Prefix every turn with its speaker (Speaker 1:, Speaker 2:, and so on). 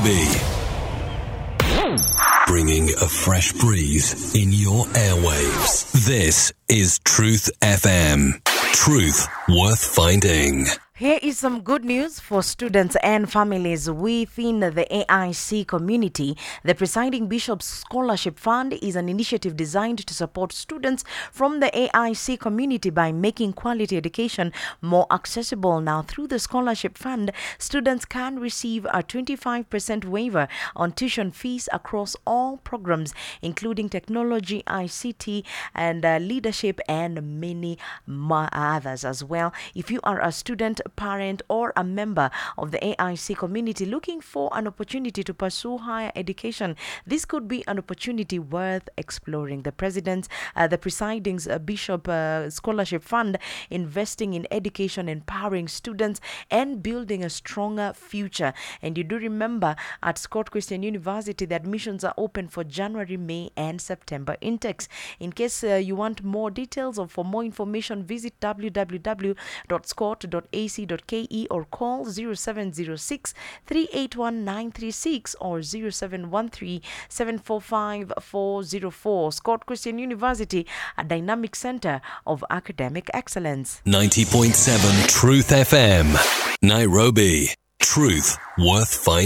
Speaker 1: Nairobi. Bringing a fresh breeze in your airwaves. This is Truth FM. Truth worth finding.
Speaker 2: Here is some good news for students and families within the AIC community. The Presiding Bishop's Scholarship Fund is an initiative designed to support students from the AIC community by making quality education more accessible. Now, through the Scholarship Fund, students can receive a 25% waiver on tuition fees across all programs, including technology, ICT, and leadership, and many others as well. If you are a student, parent, or a member of the AIC community looking for an opportunity to pursue higher education, this could be an opportunity worth exploring. The Presiding Bishop Scholarship Fund, investing in education, empowering students, and building a stronger future. And you do remember, at Scott Christian University, the admissions are open for January, May, and September intakes. In case you want more details or for more information, visit www.scott.ac.ke or call 0706 381 936 or 0713 745 404. Scott Christian University, a dynamic center of academic excellence.
Speaker 1: 90.7 Truth FM. Nairobi. Truth worth finding.